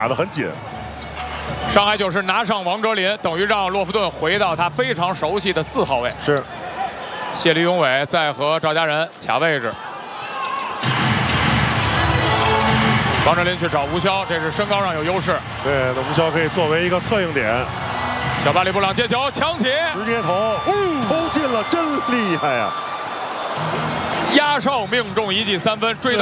打得很紧。 上海9市拿上王哲林，等于让洛夫顿回到他非常熟悉的4号位。 是。 谢立永伟在和赵家仁卡位置。王哲林去找吴骁，这是身高上有优势。 对，那吴骁可以作为一个策应点。 小巴里布朗接球抢起， 直接投，投进了，真厉害呀！ 压哨命中1记3分，追到。